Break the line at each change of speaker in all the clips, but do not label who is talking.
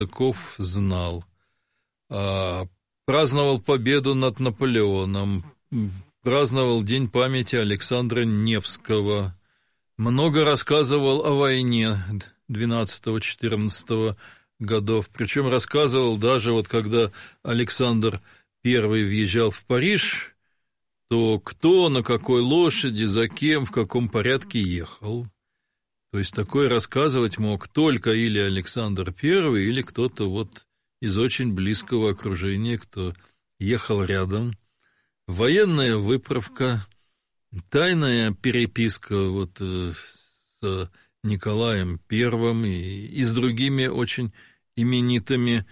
Языков знал. Праздновал победу над Наполеоном, праздновал День памяти Александра Невского, много рассказывал о войне 12-14 годов, причем рассказывал даже, вот когда Александр I въезжал в Париж, то кто, на какой лошади, за кем, в каком порядке ехал. То есть такое рассказывать мог только или Александр I, или кто-то вот из очень близкого окружения, кто ехал рядом. Военная выправка, тайная переписка вот с Николаем I и с другими очень именитыми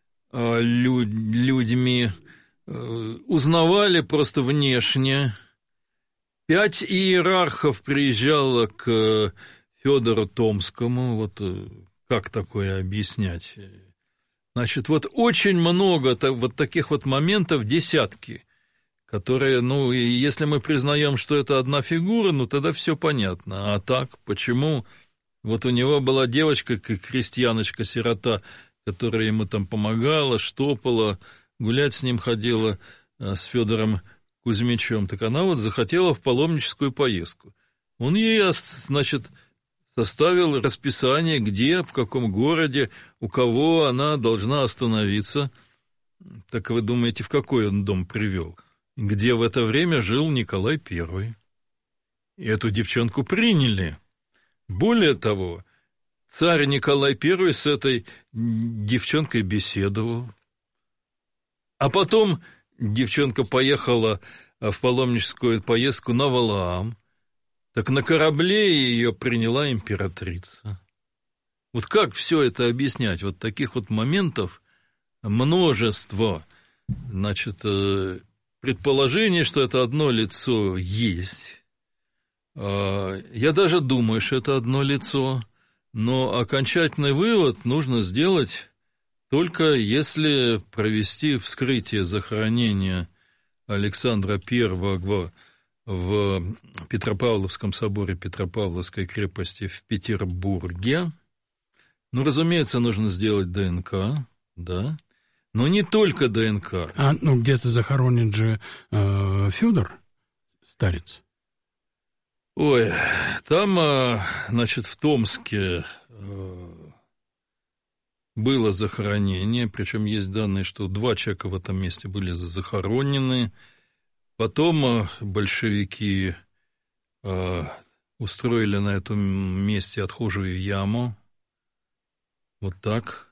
людьми. Узнавали просто внешне. 5 иерархов приезжало к Федору Томскому. Вот как такое объяснять? Значит, вот очень много вот таких вот моментов, десятки, которые, ну, и если мы признаем, что это одна фигура, ну, тогда все понятно. А так, почему? Вот у него была девочка, крестьяночка-сирота, которая ему там помогала, штопала, гулять с ним ходила, с Федором Кузьмичем. Так она вот захотела в паломническую поездку. Он ей, значит, составил расписание, где, в каком городе, у кого она должна остановиться. Так вы думаете, в какой он дом привел? Где в это время жил Николай I. И эту девчонку приняли. Более того, царь Николай I с этой девчонкой беседовал. А потом девчонка поехала в паломническую поездку на Валаам. Так на корабле ее приняла императрица. Вот как все это объяснять? Вот таких вот моментов множество. Значит, предположение, что это одно лицо, есть. Я даже думаю, что это одно лицо, но окончательный вывод нужно сделать только если провести вскрытие захоронения Александра I в Петропавловском соборе Петропавловской крепости в Петербурге. Ну, разумеется, нужно сделать ДНК, да, но не только ДНК.
Ну, где-то захоронен же Федор, старец.
Ой, там, значит, в Томске было захоронение, причем есть данные, что 2 человека в этом месте были захоронены. Потом большевики устроили на этом месте отхожую яму. Вот так.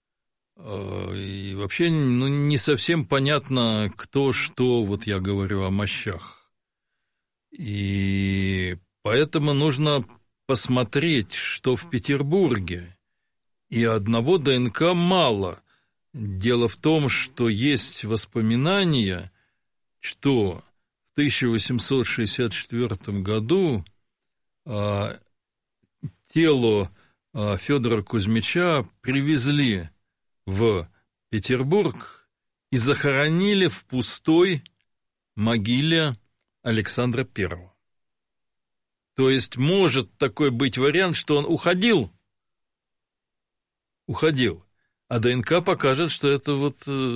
И вообще, ну, не совсем понятно, кто что, вот я говорю о мощах. И поэтому нужно посмотреть, что в Петербурге. И одного ДНК мало. Дело в том, что есть воспоминания, что в 1864 году тело Федора Кузьмича привезли в Петербург и захоронили в пустой могиле Александра I. То есть может такой быть вариант, что он уходил, а ДНК покажет, что это вот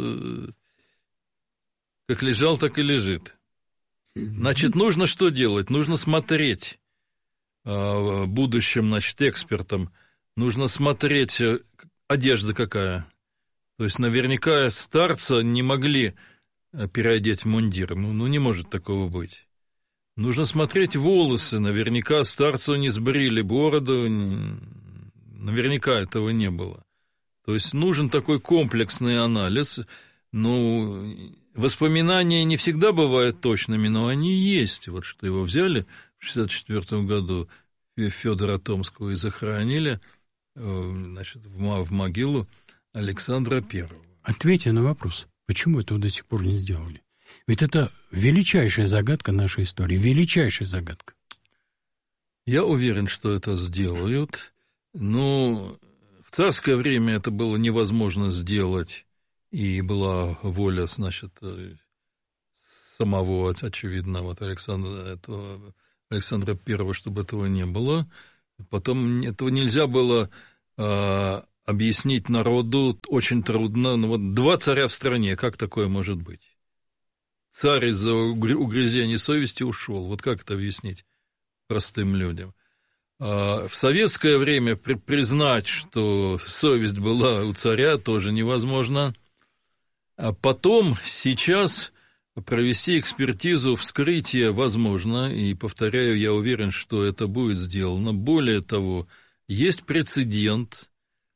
как лежал, так и лежит. Значит, нужно что делать? Нужно смотреть будущим, значит, экспертам, нужно смотреть, одежда какая. То есть наверняка старца не могли переодеть в мундир. Ну, не может такого быть. Нужно смотреть волосы. Наверняка старцу не сбрили бороду. Наверняка этого не было. То есть нужен такой комплексный анализ. Ну, воспоминания не всегда бывают точными, но они есть. Вот что его взяли в 1964 году, Федора Томского, и захоронили, значит, в могилу Александра I.
Ответьте на вопрос, почему этого до сих пор не сделали? Ведь это величайшая загадка нашей истории, величайшая загадка.
Я уверен, что это сделают, но в царское время это было невозможно сделать, и была воля, значит, самого, очевидно, вот Александра I, чтобы этого не было. Потом этого нельзя было объяснить народу очень трудно. Ну, вот 2 царя в стране, как такое может быть? Царь из-за угрызений совести ушел. Вот как это объяснить простым людям? В советское время признать, что совесть была у царя, тоже невозможно. А потом, сейчас провести экспертизу вскрытия возможно, и, повторяю, я уверен, что это будет сделано. Более того, есть прецедент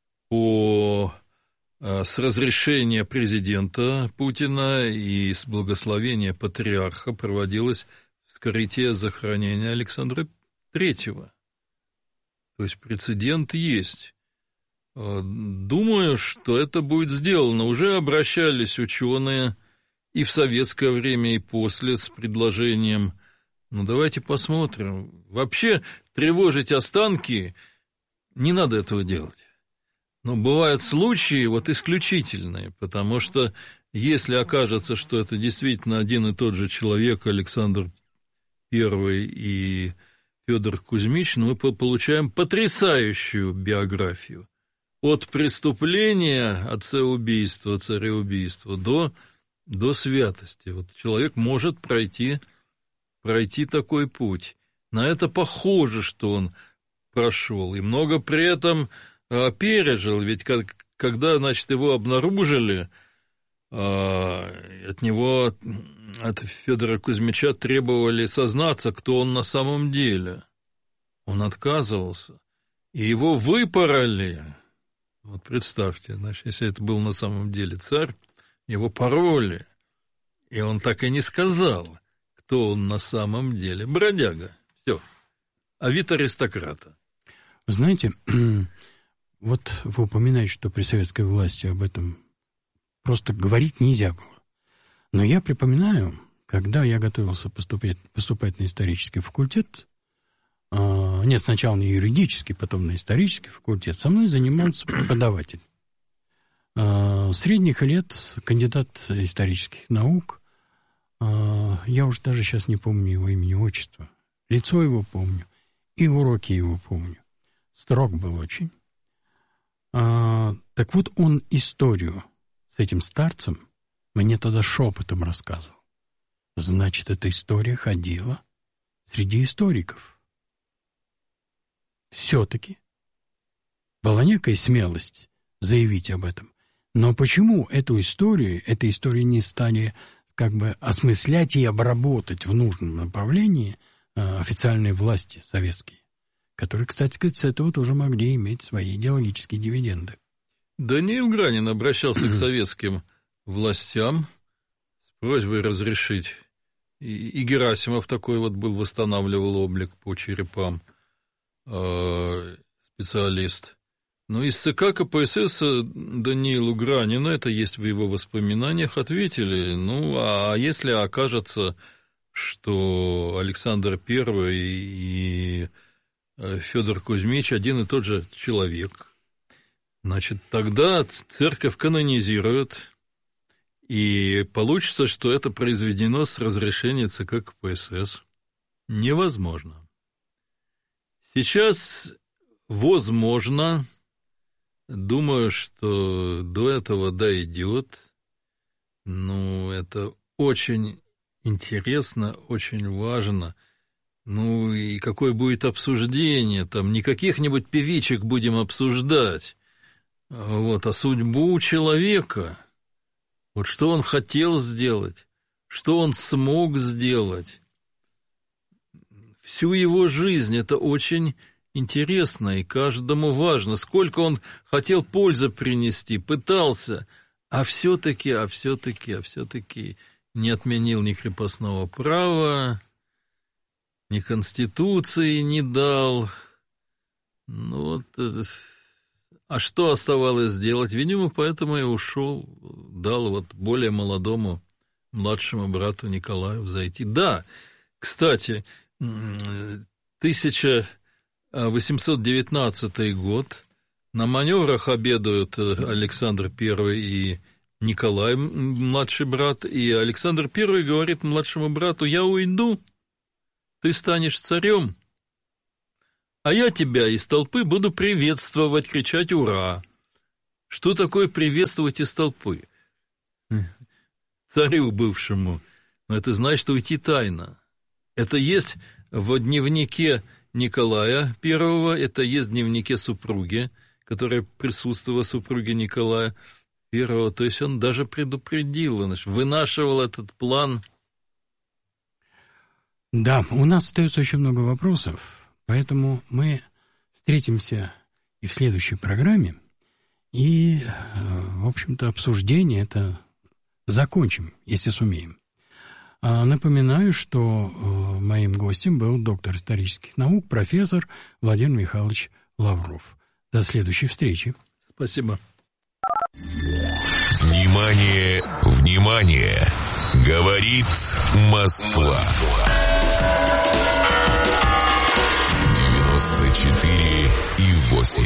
с разрешения президента Путина и с благословения патриарха проводилось вскрытие захоронения Александра III. То есть прецедент есть. Думаю, что это будет сделано. Уже обращались ученые и в советское время, и после с предложением. Ну, давайте посмотрим. Вообще тревожить останки не надо этого делать. Но бывают случаи вот исключительные, потому что если окажется, что это действительно один и тот же человек, Александр I и Федор Кузьмич, мы получаем потрясающую биографию. От преступления, отцеубийства, цареубийства до святости. Вот человек может пройти такой путь. На это похоже, что он прошел. И много при этом пережил. Ведь когда, его обнаружили, от Федора Кузьмича требовали сознаться, кто он на самом деле. Он отказывался. И его выпороли. Вот представьте, если это был на самом деле царь, его пороли. И он так и не сказал, кто он на самом деле. Бродяга. Все. А вид аристократа.
Вы знаете, вот вы упоминаете, что при советской власти об этом просто говорить нельзя было. Но я припоминаю, когда я готовился поступать на исторический факультет, нет, сначала на юридический, потом на исторический факультет, со мной занимался преподаватель. Средних лет, кандидат исторических наук, я уже даже сейчас не помню его имени, отчества. Лицо его помню, и уроки его помню. Строг был очень. Так вот, он историю с этим старцем мне тогда шепотом рассказывал. Значит, эта история ходила среди историков. Все-таки была некая смелость заявить об этом. Но почему этой историю не стали осмыслять и обработать в нужном направлении официальные власти советские, которые, кстати сказать, с этого тоже могли иметь свои идеологические дивиденды?
Даниил Гранин обращался к советским властям с просьбой разрешить. И Герасимов такой вот был, восстанавливал облик по черепам, специалист. Но из ЦК КПСС Даниилу Гранину, это есть в его воспоминаниях, ответили, а если окажется, что Александр I и Федор Кузьмич один и тот же человек, значит, тогда церковь канонизирует, и получится, что это произведено с разрешения ЦК КПСС. Невозможно. Сейчас возможно, думаю, что до этого дойдет. Это очень интересно, очень важно. И какое будет обсуждение, там не каких-нибудь певичек будем обсуждать, а судьбу человека. Вот что он хотел сделать, что он смог сделать. Всю его жизнь это очень интересно, и каждому важно, сколько он хотел пользы принести, пытался, а все-таки не отменил ни крепостного права, ни конституции не дал. А что оставалось сделать? Видимо, поэтому и ушел, дал более молодому, младшему брату Николаю взойти. Да, кстати, 1819 год, на маневрах обедают Александр I и Николай, младший брат, и Александр I говорит младшему брату: я уйду, ты станешь царем, а я тебя из толпы буду приветствовать, кричать «Ура!». Что такое приветствовать из толпы? Царю бывшему. Но это значит уйти тайно. Это есть в дневнике Николая I, это есть в дневнике супруги, которая присутствовала, супруги Николая I. То есть он даже предупредил, вынашивал этот план.
Да, у нас остается очень много вопросов, поэтому мы встретимся и в следующей программе, и, в общем-то, обсуждение это закончим, если сумеем. Напоминаю, что моим гостем был доктор исторических наук, профессор Владимир Михайлович Лавров. До следующей встречи.
Спасибо.
Внимание, внимание! Говорит Москва. 94,8.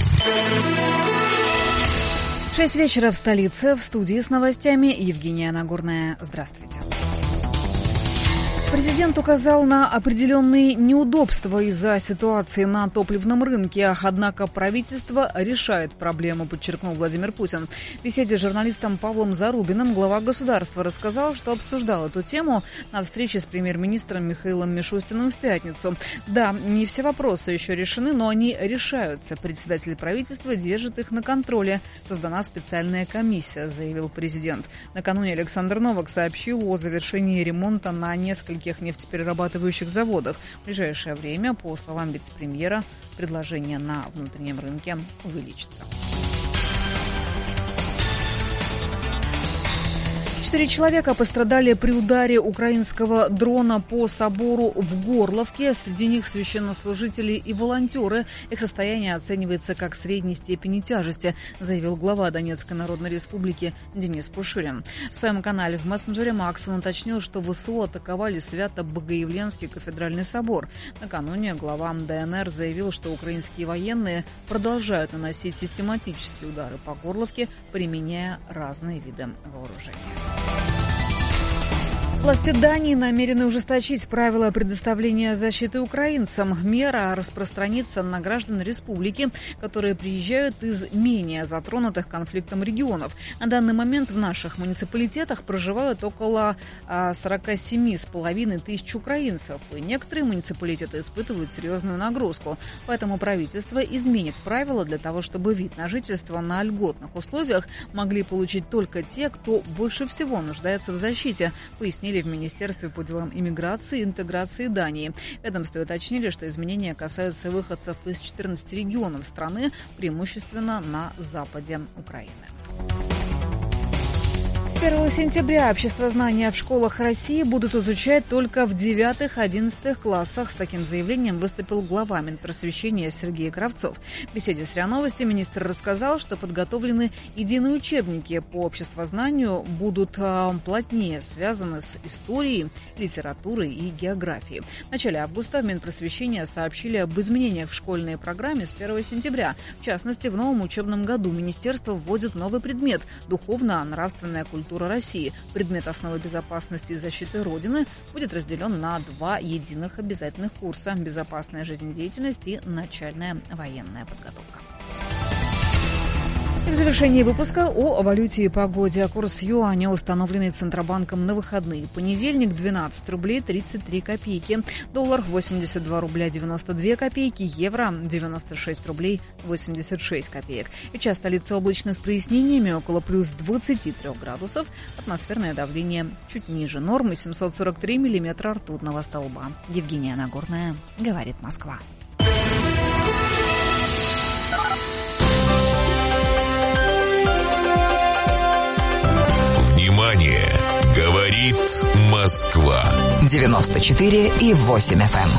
6 вечера в столице. В студии с новостями Евгения Нагорная. Здравствуйте. Президент указал на определенные неудобства из-за ситуации на топливном рынке, однако правительство решает проблему, подчеркнул Владимир Путин. В беседе с журналистом Павлом Зарубиным глава государства рассказал, что обсуждал эту тему на встрече с премьер-министром Михаилом Мишустиным в пятницу. Да, не все вопросы еще решены, но они решаются. Председатель правительства держит их на контроле. Создана специальная комиссия, заявил президент. Накануне Александр Новак сообщил о завершении ремонта на нескольких нефтеперерабатывающих заводах. В ближайшее время, по словам вице-премьера, предложение на внутреннем рынке увеличится. 4 человека пострадали при ударе украинского дрона по собору в Горловке. Среди них священнослужители и волонтеры. Их состояние оценивается как средней степени тяжести, заявил глава Донецкой Народной Республики Денис Пушилин. В своем канале в мессенджере Макс он уточнил, что ВСУ атаковали Свято-Богоявленский кафедральный собор. Накануне глава ДНР заявил, что украинские военные продолжают наносить систематические удары по Горловке, применяя разные виды вооружения. Власти Дании намерены ужесточить правила предоставления защиты украинцам. Мера распространится на граждан республики, которые приезжают из менее затронутых конфликтом регионов. На данный момент в наших муниципалитетах проживают около 47,5 тысяч украинцев, и некоторые муниципалитеты испытывают серьезную нагрузку. Поэтому правительство изменит правила для того, чтобы вид на жительство на льготных условиях могли получить только те, кто больше всего нуждается в защите, пояснили в Министерстве по делам иммиграции и интеграции Дании. В ведомстве уточнили, что изменения касаются выходцев из 14 регионов страны, преимущественно на западе Украины. С 1 сентября обществознание в школах России будут изучать только в 9-11 классах. С таким заявлением выступил глава Минпросвещения Сергей Кравцов. В беседе с РИА Новости министр рассказал, что подготовлены единые учебники по обществознанию, будут плотнее связаны с историей, литературой и географией. В начале августа в Минпросвещения сообщили об изменениях в школьной программе с 1 сентября. В частности, в новом учебном году министерство вводит новый предмет – духовно-нравственная культура России. Предмет основы безопасности и защиты Родины будет разделен на 2 единых обязательных курса: безопасная жизнедеятельность и начальная военная подготовка. В завершении выпуска о валюте и погоде. Курс юаня, установленный Центробанком на выходные. Понедельник 12 рублей 33 копейки. Доллар 82 рубля 92 копейки. Евро 96 рублей 86 копеек. Сейчас столица облачно с прояснениями, около плюс 23 градусов. Атмосферное давление чуть ниже нормы, 743 миллиметра ртутного столба. Евгения Нагорная, говорит Москва.
Внимание! Говорит Москва.
94,8 FM.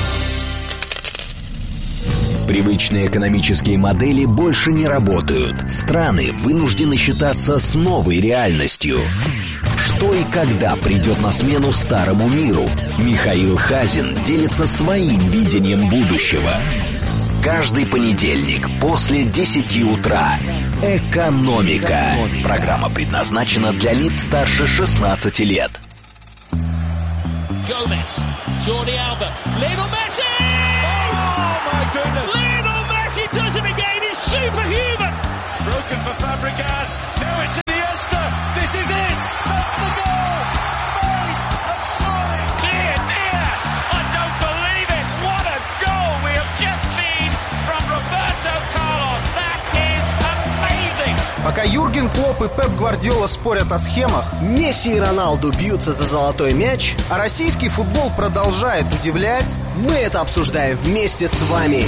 Привычные экономические модели больше не работают. Страны вынуждены считаться с новой реальностью. Что и когда придет на смену старому миру? Михаил Хазин делится своим видением будущего. Каждый понедельник после 10 утра. «Экономика». Программа предназначена для лиц старше 16 лет.
Gomez, Jordi Alba, Lionel Messi! Oh my goodness! Lionel Messi does it again, it's superhuman!
Broken for Fabregas. Now it's Iniesta. This is it. That's the goal. Spain have surely. Dear, dear. I don't believe it. What a goal we have just seen from Roberto Carlos. That is amazing.
Пока Юрген Клопп и Пеп Гвардиола спорят о схемах, Месси и Роналду бьются за золотой мяч, а российский футбол продолжает удивлять, мы это обсуждаем вместе с вами.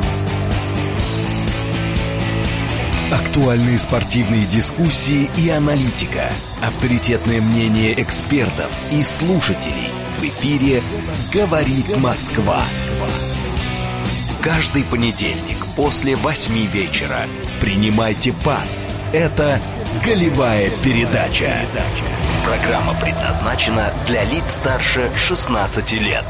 Актуальные спортивные дискуссии и аналитика. Авторитетное мнение экспертов и слушателей. В эфире «Говорит Москва». Каждый понедельник после 8 вечера. Принимайте пас. Это «Голевая передача». Программа предназначена для лиц старше 16 лет.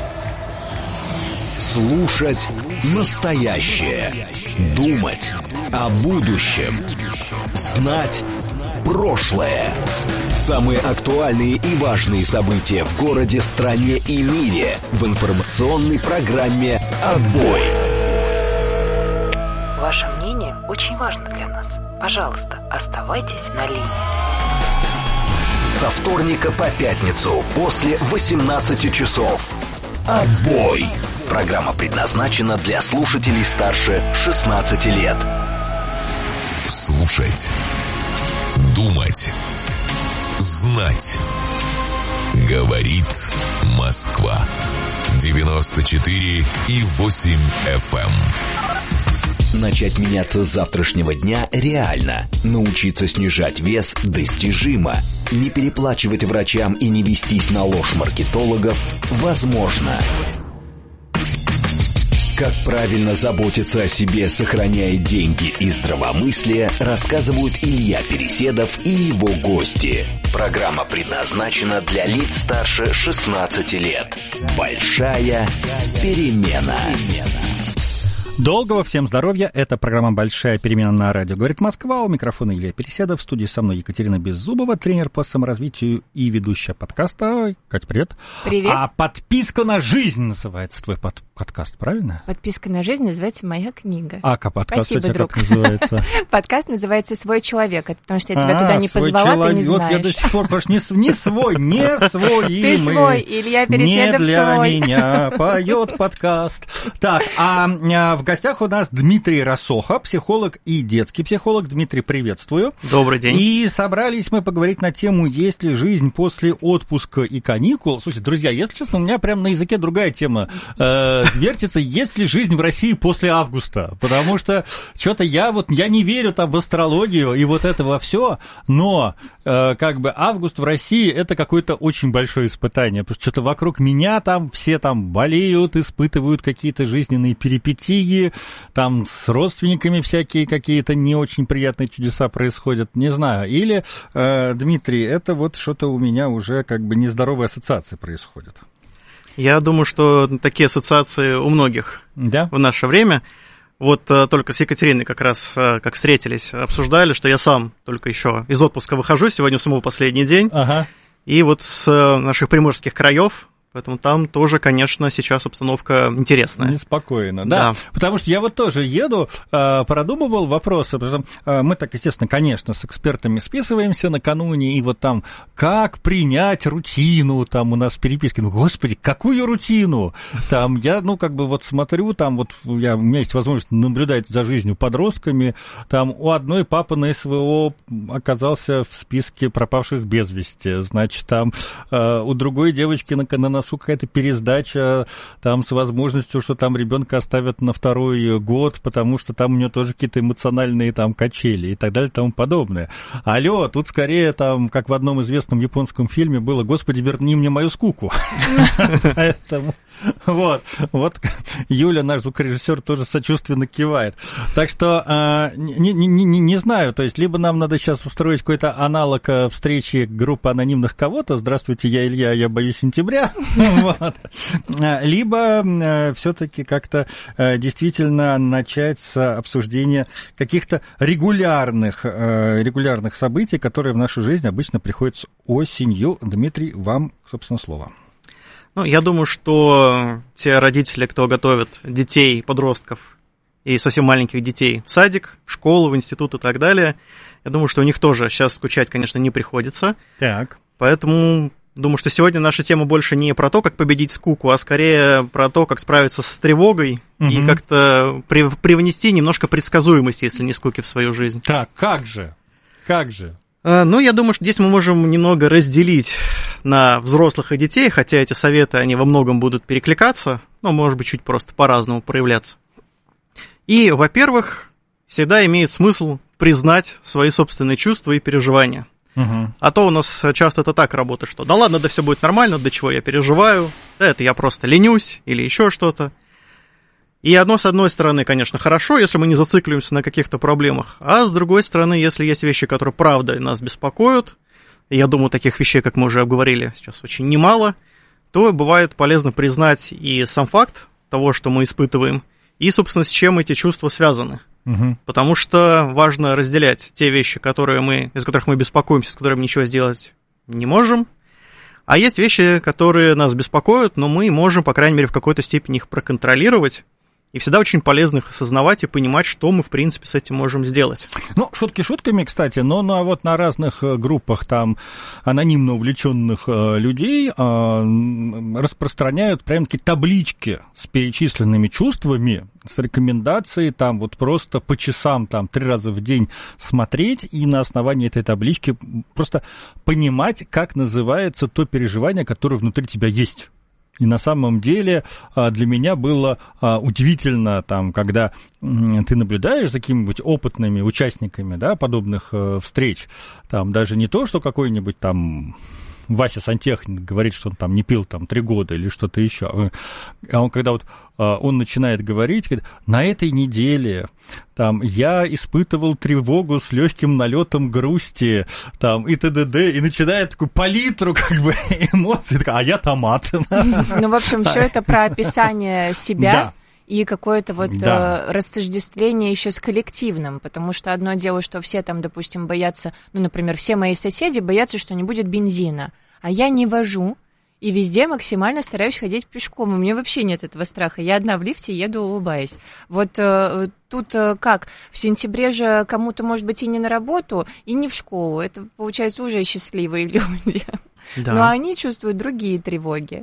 Слушать настоящее. Думать о будущем. Знать прошлое. Самые актуальные и важные события в городе, стране и мире в информационной программе «Отбой».
Ваше мнение очень важно для нас. Пожалуйста, оставайтесь на линии.
Со вторника по пятницу после 18 часов. «Отбой». Программа предназначена для слушателей старше 16 лет.
Слушать. Думать. Знать. Говорит Москва. 94,8 FM.
Начать меняться с завтрашнего дня реально. Научиться снижать вес достижимо. Не переплачивать врачам и не вестись на ложь маркетологов возможно. Как правильно заботиться о себе, сохраняя деньги и здравомыслие, рассказывают Илья Переседов и его гости. Программа предназначена для лиц старше 16 лет. Большая перемена.
Долгого всем здоровья. Это программа «Большая перемена» на радио «Говорит Москва». У микрофона Илья Переседов. В студии со мной Екатерина Беззубова, тренер по саморазвитию и ведущая подкаста. Кать, привет.
Привет.
А «Подписка на жизнь» называется твой подкаст, правильно?
«Подписка на жизнь» называется моя книга.
А подкаст
Спасибо,
у тебя
друг.
как называется?
Подкаст называется «Свой человек». Это потому что я тебя туда не позвала, ты не знаешь.
Вот я до сих пор, потому что не свой.
Ты свой, Илья Переседов
свой. Не для
свой.
меня поет подкаст. Так, в гостях у нас Дмитрий Рассоха, психолог и детский психолог. Дмитрий, приветствую.
Добрый день.
И собрались мы поговорить на тему, есть ли жизнь после отпуска и каникул. Слушайте, друзья, если честно, у меня прям на языке другая тема вертится. Есть ли жизнь в России после августа? Потому что что-то я не верю там в астрологию и вот это во все, но как бы август в России это какое-то очень большое испытание, потому что что-то вокруг меня там все там болеют, испытывают какие-то жизненные перипетии, там с родственниками всякие какие-то не очень приятные чудеса происходят, не знаю. Или, Дмитрий, это вот что-то у меня уже как бы нездоровые ассоциации происходят.
Я думаю, что такие ассоциации у многих в наше время. Вот только с Екатериной как раз, как встретились, обсуждали, что я сам только еще из отпуска выхожу, сегодня у самого последний день.
Ага.
И вот с наших приморских краев. Поэтому там тоже, конечно, сейчас обстановка интересная.
Неспокойно, да. Потому что я вот тоже еду, продумывал вопросы, потому что мы так, естественно, конечно, с экспертами списываемся накануне, и вот там, как принять рутину, там у нас переписки, господи, какую рутину? Там я, смотрю, там вот у меня есть возможность наблюдать за жизнью подростками, там у одной папа на СВО оказался в списке пропавших без вести, значит, там у другой девочки на носу какая-то пересдача там с возможностью, что там ребенка оставят на второй год, потому что там у нее тоже какие-то эмоциональные там качели и так далее и тому подобное. Алло, тут скорее там, как в одном известном японском фильме было, господи, верни мне мою скуку. Поэтому вот Юля, наш звукорежиссер, тоже сочувственно кивает. Так что не знаю, то есть либо нам надо сейчас устроить какой-то аналог встречи группы анонимных кого-то, здравствуйте, я Илья, я боюсь сентября, либо все-таки как-то действительно начать с обсуждения каких-то регулярных событий, которые в нашу жизнь обычно приходят с осенью. Дмитрий, вам, собственно, слово.
Я думаю, что те родители, кто готовят детей, подростков и совсем маленьких детей в садик, в школу, в институт и так далее. Я думаю, что у них тоже сейчас скучать, конечно, не приходится.
Так.
Поэтому думаю, что сегодня наша тема больше не про то, как победить скуку, а скорее про то, как справиться с тревогой и как-то привнести немножко предсказуемости, если не скуки, в свою жизнь.
Так, как же? Как же?
Ну, я думаю, что здесь мы можем немного разделить на взрослых и детей, хотя эти советы, они во многом будут перекликаться, но, может быть, чуть просто по-разному проявляться. И, во-первых, всегда имеет смысл признать свои собственные чувства и переживания. А то у нас часто это так работает, что да ладно, да все будет нормально, до чего я переживаю, да это я просто ленюсь или еще что-то. И одно, с одной стороны, конечно, хорошо, если мы не зацикливаемся на каких-то проблемах, а с другой стороны, если есть вещи, которые правда нас беспокоят, и я думаю, таких вещей, как мы уже обговорили, сейчас очень немало, то бывает полезно признать и сам факт того, что мы испытываем, и, собственно, с чем эти чувства связаны. Потому что важно разделять те вещи, из которых мы беспокоимся, с которыми ничего сделать не можем, а есть вещи, которые нас беспокоят, но мы можем, по крайней мере, в какой-то степени их проконтролировать. И всегда очень полезно их осознавать и понимать, что мы, в принципе, с этим можем сделать.
Ну, шутки шутками, кстати, но вот на разных группах там анонимно увлеченных людей распространяют прям такие таблички с перечисленными чувствами, с рекомендацией там вот просто по часам там 3 раза в день смотреть и на основании этой таблички просто понимать, как называется то переживание, которое внутри тебя есть. И на самом деле для меня было удивительно, там, когда ты наблюдаешь за какими-нибудь опытными участниками, да, подобных встреч, там, даже не то, что какой-нибудь там Вася сантехник говорит, что он там не пил там 3 года или что-то еще. А он, когда вот он начинает говорить, говорит, на этой неделе там я испытывал тревогу с легким налетом грусти, там, и т.д. и начинает такую палитру, как бы, эмоций, а я томат.
Ну, в общем, все это про описание себя. И какое-то вот растождествление еще с коллективным, потому что одно дело, что все там, допустим, боятся, ну, например, все мои соседи боятся, что не будет бензина, а я не вожу, и везде максимально стараюсь ходить пешком, у меня вообще нет этого страха, я одна в лифте еду, улыбаясь. Вот тут как, в сентябре же кому-то, может быть, и не на работу, и не в школу, это, получается, уже счастливые люди, но они чувствуют другие тревоги.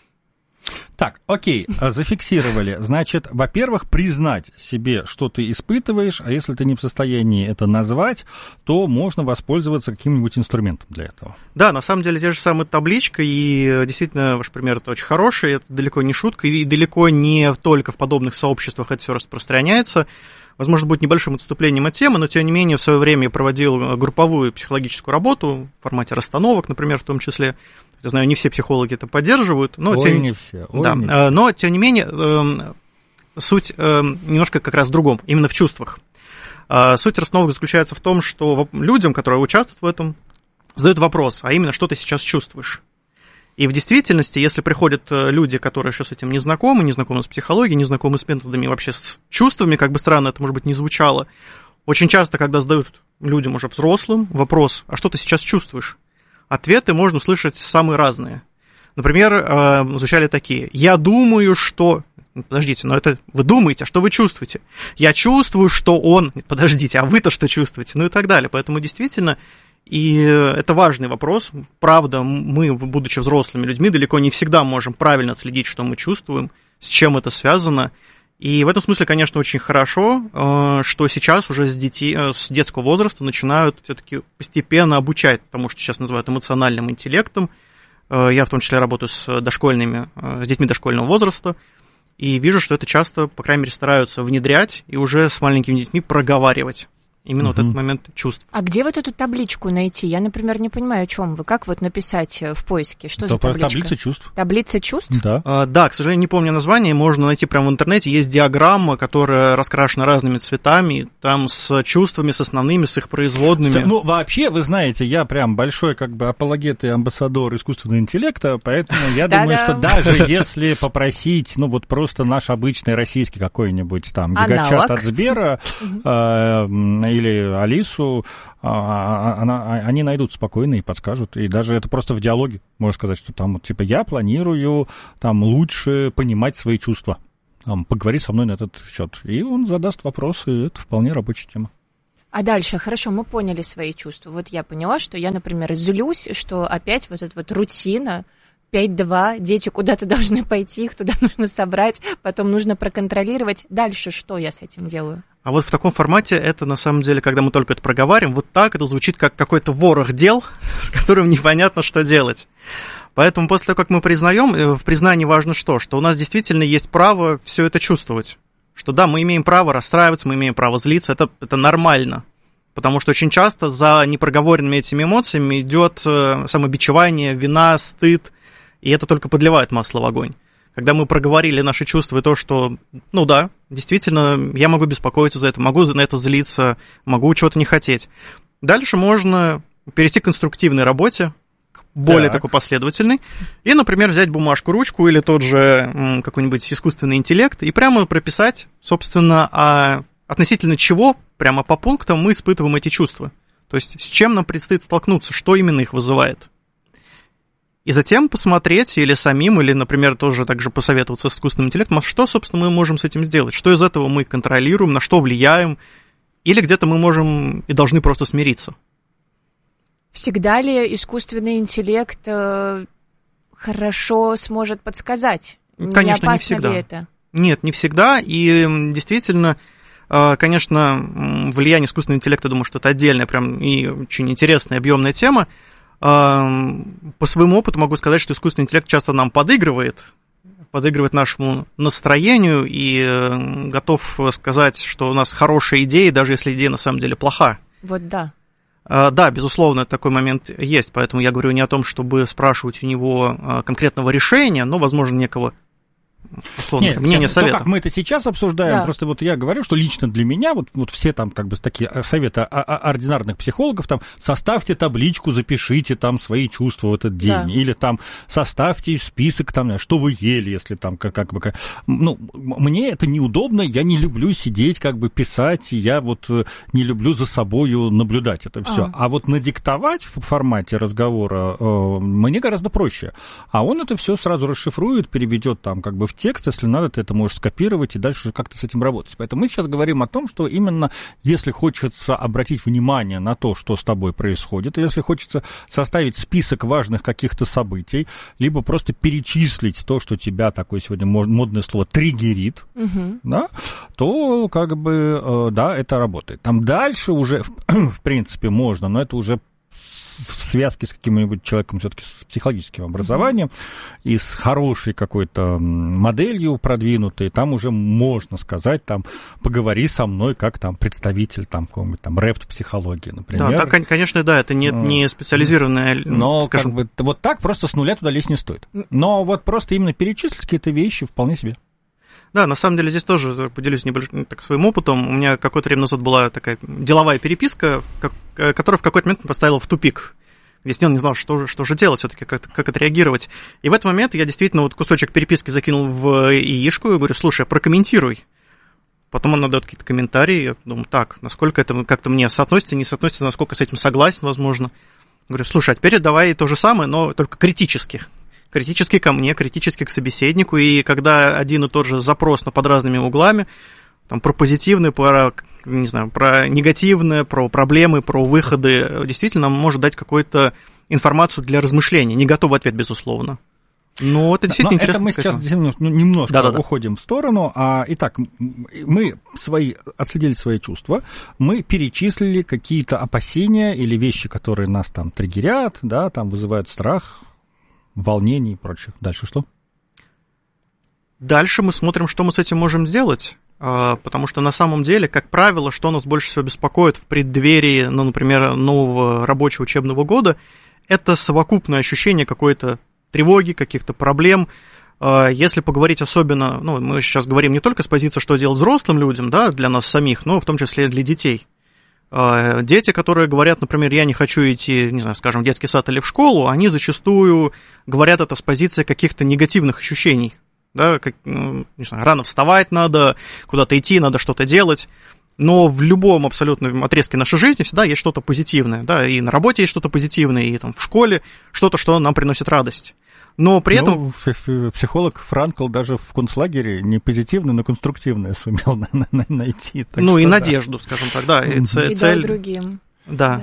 Так, окей, зафиксировали. Значит, во-первых, признать себе, что ты испытываешь, а если ты не в состоянии это назвать, то можно воспользоваться каким-нибудь инструментом для этого.
Да, на самом деле, те же самые табличка, и действительно, ваш пример это очень хороший, это далеко не шутка, и далеко не только в подобных сообществах это все распространяется. Возможно, будет небольшим отступлением от темы, но, тем не менее, в свое время я проводил групповую психологическую работу в формате расстановок, например, в том числе. Я знаю, не все психологи это поддерживают. Но
не все.
Но, тем не менее, суть немножко как раз в другом, именно в чувствах. Суть расстановок заключается в том, что людям, которые участвуют в этом, задают вопрос, а именно, что ты сейчас чувствуешь. И в действительности, если приходят люди, которые еще с этим не знакомы с психологией, не знакомы с методами, вообще с чувствами, как бы странно это, может быть, не звучало, очень часто, когда задают людям уже взрослым вопрос, а что ты сейчас чувствуешь, ответы можно услышать самые разные. Например, звучали такие, я думаю, что... Подождите, но это вы думаете, а что вы чувствуете? Я чувствую, что он... Подождите, а вы-то что чувствуете? Ну и так далее. Поэтому действительно... И это важный вопрос. Правда, мы, будучи взрослыми людьми, далеко не всегда можем правильно отследить, что мы чувствуем, с чем это связано. И в этом смысле, конечно, очень хорошо, что сейчас уже с детского возраста начинают все-таки постепенно обучать тому, что сейчас называют эмоциональным интеллектом. Я в том числе работаю с детьми дошкольного возраста, и вижу, что это часто, по крайней мере, стараются внедрять и уже с маленькими детьми проговаривать. Именно вот этот момент чувств.
А где вот эту табличку найти? Я, например, не понимаю, о чем вы. Как вот написать в поиске? Что за табличка?
Таблица чувств.
Таблица чувств?
Да.
Да, к сожалению, не помню название. Можно найти прямо в интернете. Есть диаграмма, которая раскрашена разными цветами. Там с чувствами, с основными, с их производными.
Ну, вообще, вы знаете, я прям большой как бы апологет и амбассадор искусственного интеллекта, поэтому я думаю, что даже если попросить, ну, вот просто наш обычный российский какой-нибудь там гигачат от Сбера или Алису, они найдут спокойно и подскажут. И даже это просто в диалоге можно сказать, что там вот типа я планирую там лучше понимать свои чувства. поговори со мной на этот счет. И он задаст вопросы, и это вполне рабочая тема.
А дальше, хорошо, мы поняли свои чувства. Вот я поняла, что я, например, злюсь, что опять вот эта вот рутина, 5-2, дети куда-то должны пойти, их туда нужно собрать, потом нужно проконтролировать. Дальше что я с этим делаю?
А вот в таком формате это, на самом деле, когда мы только это проговариваем, вот так это звучит как какой-то ворох дел, с которым непонятно, что делать. Поэтому после того, как мы признаем, в признании важно что? Что у нас действительно есть право все это чувствовать. Что да, мы имеем право расстраиваться, мы имеем право злиться, это нормально. Потому что очень часто за непроговоренными этими эмоциями идет самобичевание, вина, стыд, и это только подливает масло в огонь. Когда мы проговорили наши чувства и то, что, ну да, действительно, я могу беспокоиться за это, могу на это злиться, могу чего-то не хотеть. Дальше можно перейти к конструктивной работе, к более такой последовательной, и, например, взять бумажку, ручку или тот же какой-нибудь искусственный интеллект и прямо прописать, собственно, относительно чего, прямо по пунктам мы испытываем эти чувства. То есть с чем нам предстоит столкнуться, что именно их вызывает. И затем посмотреть или самим, или, например, тоже также посоветоваться с искусственным интеллектом, что, собственно, мы можем с этим сделать, что из этого мы контролируем, на что влияем, или где-то мы можем и должны просто смириться.
Всегда ли искусственный интеллект хорошо сможет подсказать?
Конечно, не всегда.
Ли это?
Нет, не всегда, и действительно, конечно, влияние искусственного интеллекта, думаю, что это отдельная прям и очень интересная, объемная тема. По своему опыту могу сказать, что искусственный интеллект часто нам подыгрывает нашему настроению и готов сказать, что у нас хорошая идея, даже если идея на самом деле плоха.
Вот да.
Да, безусловно, такой момент есть, поэтому я говорю не о том, чтобы спрашивать у него конкретного решения, но, возможно, некого условно, мнение совета.
Как мы это сейчас обсуждаем, просто вот я говорю, что лично для меня, вот все там как бы такие советы ординарных психологов, там, составьте табличку, запишите там свои чувства в этот день, или там составьте список, там, что вы ели, если там как бы, ну, мне это неудобно, я не люблю сидеть, как бы писать, я вот не люблю за собою наблюдать это все. А вот надиктовать в формате разговора мне гораздо проще. А он это все сразу расшифрует, переведет там как бы в текст, если надо, ты это можешь скопировать и дальше как-то с этим работать. Поэтому мы сейчас говорим о том, что именно если хочется обратить внимание на то, что с тобой происходит, если хочется составить список важных каких-то событий, либо просто перечислить то, что тебя, такое сегодня модное слово, триггерит, да, то как бы, да, это работает. Там дальше уже, в принципе, можно, но это уже в связке с каким-нибудь человеком все-таки с психологическим образованием и с хорошей какой-то моделью продвинутой, там уже можно сказать, там, поговори со мной как там представитель там какого-нибудь там рэп-психологии, например.
Да, конечно, да, это не специализированная,
но скажем, как бы, вот так просто с нуля туда лезть не стоит. Но вот просто именно перечислить какие-то вещи вполне себе.
Да, на самом деле здесь тоже поделюсь небольшим своим опытом. У меня какое-то время назад была такая деловая переписка, которая в какой-то момент поставила в тупик, где я не знал, что же делать все-таки, как отреагировать. И в этот момент я действительно вот кусочек переписки закинул в ИИшку и говорю, слушай, прокомментируй. Потом она дает какие-то комментарии, я думаю, так, насколько это как-то мне соотносится, не соотносится, насколько с этим согласен, возможно. Говорю, слушай, а теперь давай то же самое, но только критически. Критически ко мне, критически к собеседнику, и когда один и тот же запрос, но под разными углами, там, про позитивные, про негативные, про проблемы, про выходы, действительно может дать какую-то информацию для размышления, не готовый ответ, безусловно. Но это действительно интересно. Это
мы сейчас немножко уходим в сторону. Итак, мы отследили свои чувства, мы перечислили какие-то опасения или вещи, которые нас там триггерят, да, там вызывают страх, волнений и прочее. Дальше что?
Дальше мы смотрим, что мы с этим можем сделать, потому что на самом деле, как правило, что нас больше всего беспокоит в преддверии, например, нового рабочего учебного года, это совокупное ощущение какой-то тревоги, каких-то проблем. Если поговорить особенно, мы сейчас говорим не только с позиции, что делать взрослым людям, да, для нас самих, но в том числе и для детей. Дети, которые говорят, например, я не хочу идти, не знаю, скажем, в детский сад или в школу, они зачастую говорят это с позиции каких-то негативных ощущений. Да, не знаю, рано вставать надо, куда-то идти, надо что-то делать. Но в любом абсолютно отрезке нашей жизни всегда есть что-то позитивное. Да, и на работе есть что-то позитивное, и там в школе что-то, что нам приносит радость. Но при этом...
Психолог Франкл даже в концлагере не позитивное, но конструктивное сумел найти.
И надежду, скажем так, да.
И цель... другим.
Да.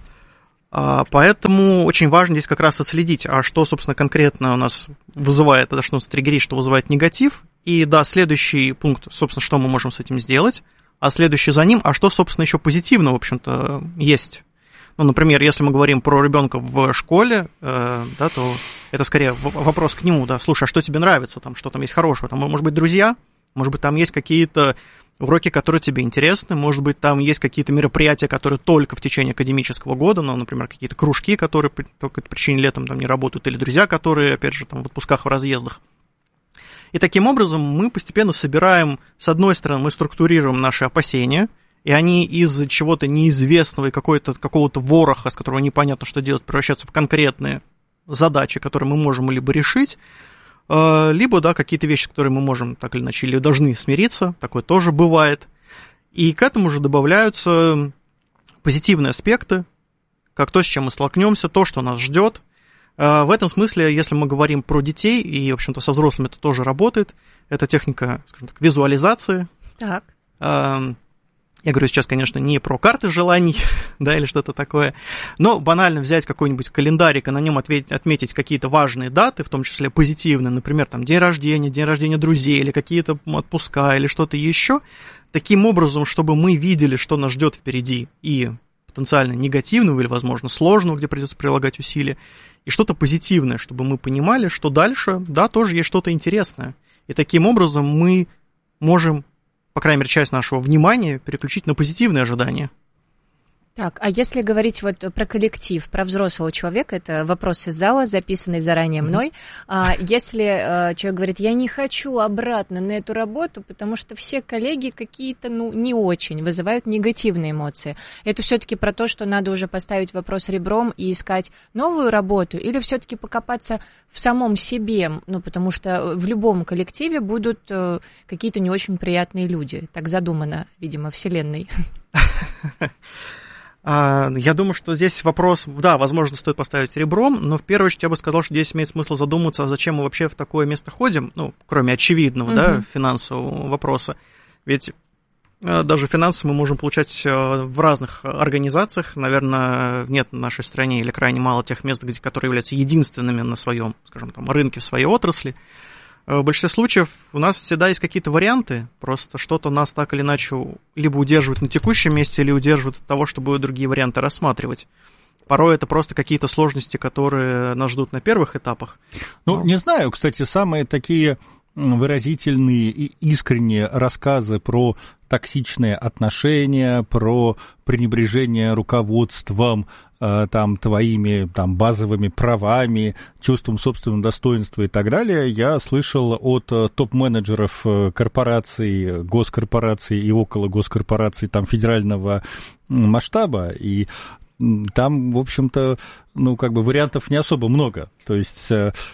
Поэтому очень важно здесь как раз отследить, а что, собственно, конкретно у нас вызывает, что нас триггерит, что вызывает негатив. И да, следующий пункт, собственно, что мы можем с этим сделать. А следующий за ним, а что, собственно, еще позитивно, в общем-то, есть. Например, если мы говорим про ребенка в школе, да, то это скорее вопрос к нему, да, слушай, а что тебе нравится, там, что там есть хорошего, там, может быть, друзья, может быть, там есть какие-то уроки, которые тебе интересны, может быть, там есть какие-то мероприятия, которые только в течение академического года, например, какие-то кружки, которые по какой-то причине летом там не работают, или друзья, которые, опять же, там, в отпусках, в разъездах. И таким образом мы постепенно собираем, с одной стороны, мы структурируем наши опасения, и они из чего-то неизвестного и какого-то вороха, с которого непонятно, что делать, превращаются в конкретные задачи, которые мы можем либо решить, либо, да, какие-то вещи, с которыми мы можем так или иначе или должны смириться, такое тоже бывает. И к этому же добавляются позитивные аспекты, как то, с чем мы столкнемся, то, что нас ждет. В этом смысле, если мы говорим про детей, и, в общем-то, со взрослыми это тоже работает, это техника, скажем так, визуализации.
Так.
Я говорю сейчас, конечно, не про карты желаний, да, или что-то такое, но банально взять какой-нибудь календарик и на нем отметить какие-то важные даты, в том числе позитивные, например, там, день рождения друзей, или какие-то отпуска, или что-то еще, таким образом, чтобы мы видели, что нас ждет впереди, и потенциально негативного, или, возможно, сложного, где придется прилагать усилия, и что-то позитивное, чтобы мы понимали, что дальше, да, тоже есть что-то интересное. И таким образом мы можем, по крайней мере, часть нашего внимания переключить на позитивные ожидания.
Так, а если говорить вот про коллектив, про взрослого человека, это вопрос из зала, записанный заранее мной. Если человек говорит, я не хочу обратно на эту работу, потому что все коллеги какие-то, не очень, вызывают негативные эмоции. Это все-таки про то, что надо уже поставить вопрос ребром и искать новую работу, или все-таки покопаться в самом себе, потому что в любом коллективе будут какие-то не очень приятные люди. Так задумано, видимо, Вселенной.
Я думаю, что здесь вопрос, да, возможно, стоит поставить ребром, но в первую очередь я бы сказал, что здесь имеет смысл задуматься, а зачем мы вообще в такое место ходим, кроме очевидного, да, финансового вопроса. Ведь даже финансы мы можем получать в разных организациях. Наверное, нет в нашей стране или крайне мало тех мест, которые являются единственными на своем, скажем, там, рынке, в своей отрасли. В большинстве случаев у нас всегда есть какие-то варианты, просто что-то нас так или иначе либо удерживает на текущем месте, или удерживает от того, чтобы другие варианты рассматривать. Порой это просто какие-то сложности, которые нас ждут на первых этапах.
Не знаю, кстати, самые такие выразительные и искренние рассказы про токсичные отношения, про пренебрежение руководством, там, твоими там, базовыми правами, чувством собственного достоинства и так далее, я слышал от топ-менеджеров корпораций, госкорпораций и около госкорпораций там, федерального масштаба, и там, в общем-то, вариантов не особо много. То есть...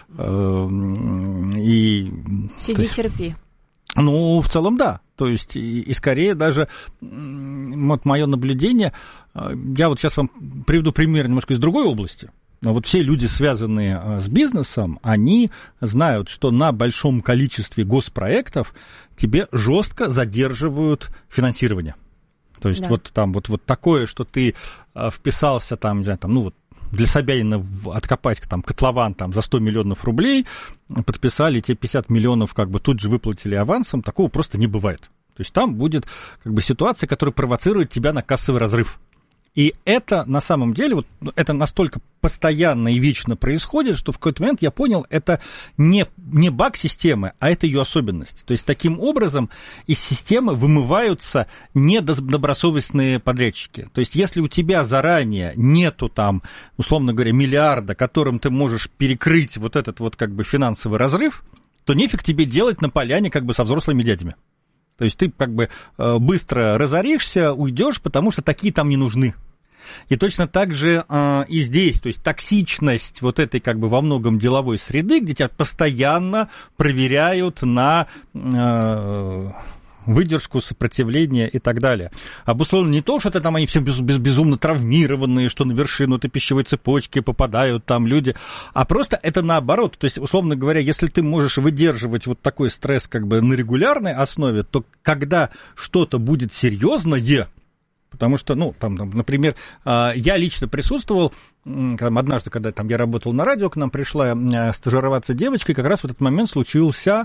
Сиди, терпи.
В целом, да. То есть, и скорее даже, вот мое наблюдение, я вот сейчас вам приведу пример немножко из другой области. Но вот все люди, связанные с бизнесом, они знают, что на большом количестве госпроектов тебе жестко задерживают финансирование. То есть, да. вот такое, что ты вписался там, не знаю, для Собянина откопать котлован за 100 миллионов рублей, подписали, тебе 50 миллионов тут же выплатили авансом, такого просто не бывает. То есть там будет ситуация, которая провоцирует тебя на кассовый разрыв. И это на самом деле, это настолько постоянно и вечно происходит, что в какой-то момент я понял, это не баг системы, а это ее особенность. То есть таким образом из системы вымываются недобросовестные подрядчики. То есть если у тебя заранее нету условно говоря, миллиарда, которым ты можешь перекрыть вот этот финансовый разрыв, то нефиг тебе делать на поляне со взрослыми дядями. То есть ты быстро разоришься, уйдешь, потому что такие там не нужны. И точно так же и здесь, то есть токсичность вот этой во многом деловой среды, где тебя постоянно проверяют на выдержку, сопротивление и так далее. Обусловлено не то, что это там они все безумно травмированные, что на вершину этой пищевой цепочки попадают там люди, а просто это наоборот. То есть, условно говоря, если ты можешь выдерживать вот такой стресс как бы на регулярной основе, то когда что-то будет серьезное, потому что, ну, там, например, я лично присутствовал, однажды, когда там я работал на радио, к нам пришла стажироваться девочка, и как раз в этот момент случился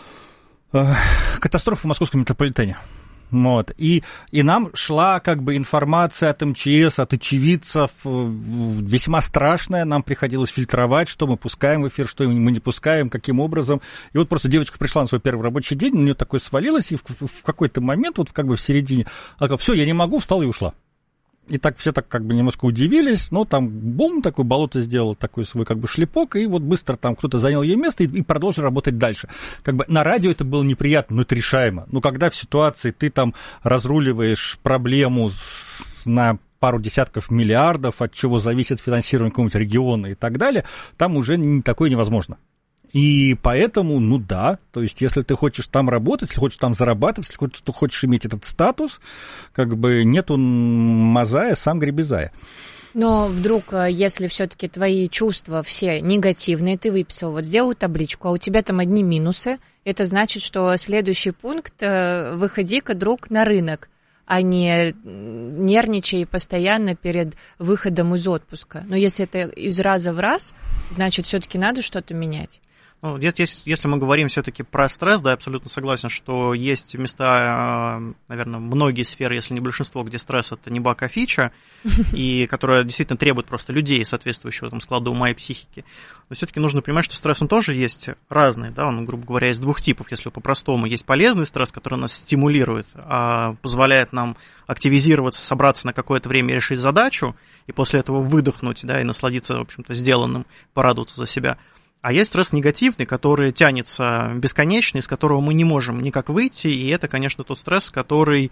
катастрофа в московском метрополитене. Вот. И нам шла как бы информация от МЧС, от очевидцев, весьма страшная. Нам приходилось фильтровать, что мы пускаем в эфир, что мы не пускаем, каким образом. И вот просто девочка пришла на свой первый рабочий день, у нее такое свалилось, и в какой-то момент, вот как бы в середине, она говорит: все, я не могу, встала и ушла. И так все так как бы немножко удивились, но там бум, такое болото сделало, такой свой как бы шлепок, и вот быстро там кто-то занял ее место и продолжил работать дальше. Как бы на радио это было неприятно, но это решаемо. Но когда в ситуации ты там разруливаешь проблему на пару десятков миллиардов, от чего зависит финансирование какого-нибудь региона и так далее, там уже такое невозможно. И поэтому, ну да, то есть если ты хочешь там работать, если хочешь там зарабатывать, если хочешь иметь этот статус, как бы нету мазая, сам греби зая.
Но вдруг, если все-таки твои чувства все негативные, ты выписал, вот сделал табличку, а у тебя там одни минусы, это значит, что следующий пункт — выходи-ка, друг, на рынок, а не нервничай постоянно перед выходом из отпуска. Но если это из раза в раз, значит, все-таки надо что-то менять.
Ну, если мы говорим все-таки про стресс, да, я абсолютно согласен, что есть места, наверное, многие сферы, если не большинство, где стресс — это не баг, а фича, и которая действительно требует просто людей, соответствующего там складу ума и психики. Но все-таки нужно понимать, что стресс, он тоже есть разный, да, он, грубо говоря, из двух типов, если по-простому. Есть полезный стресс, который нас стимулирует, позволяет нам активизироваться, собраться на какое-то время и решить задачу, и после этого выдохнуть, да, и насладиться, в общем-то, сделанным, порадоваться за себя. А есть стресс негативный, который тянется бесконечно, из которого мы не можем никак выйти, и это, конечно, тот стресс, который,